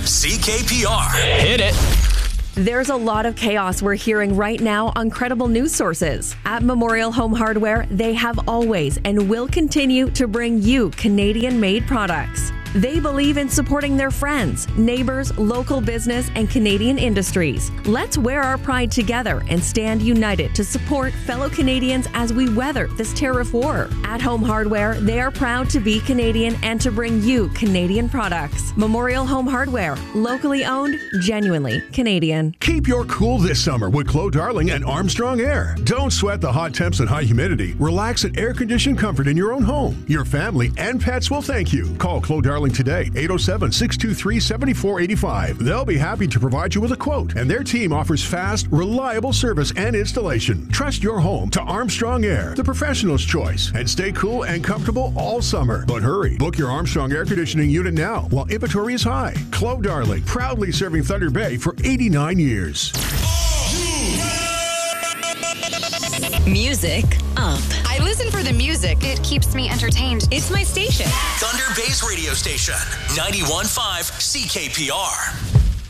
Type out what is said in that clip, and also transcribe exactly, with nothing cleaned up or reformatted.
C K P R. Hit it. There's a lot of chaos we're hearing right now on credible news sources. At Memorial Home Hardware, they have always and will continue to bring you Canadian-made products. They believe in supporting their friends, neighbors, local business, and Canadian industries. Let's wear our pride together and stand united to support fellow Canadians as we weather this tariff war. At Home Hardware, they are proud to be Canadian and to bring you Canadian products. Memorial Home Hardware, locally owned, genuinely Canadian. Keep your cool this summer with Clos Darling and Armstrong Air. Don't sweat the hot temps and high humidity. Relax in air-conditioned comfort in your own home. Your family and pets will thank you. Call Clos Darling today, eight oh seven, six two three, seven four eight five. They'll be happy to provide you with a quote, and their team offers fast, reliable service and installation. Trust your home to Armstrong Air, the professional's choice, and stay cool and comfortable all summer. But hurry, book your Armstrong air conditioning unit now while inventory is high. Clos Darling, proudly serving Thunder Bay for eighty-nine years. Music up. I listen for the music. It keeps me entertained. It's my station. Thunder Bay's radio station, ninety-one point five C K P R.